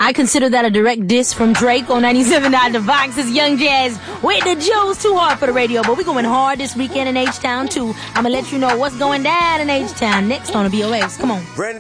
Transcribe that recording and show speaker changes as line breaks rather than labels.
I consider that a direct diss from Drake on 97.9 The Vox. It's Young Jazz with the Jules. Too hard for the radio, but we're going hard this weekend in H-Town, too. I'm going to let you know what's going down in H-Town next on the BOX. Come on.